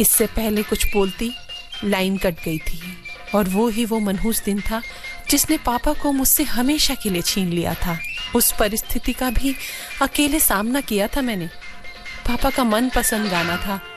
इससे पहले कुछ बोलती लाइन कट गई थी, और वो ही वो मनहूस दिन था जिसने पापा को मुझसे हमेशा के लिए छीन लिया था। उस परिस्थिति का भी अकेले सामना किया था मैंने। पापा का मनपसंद गाना था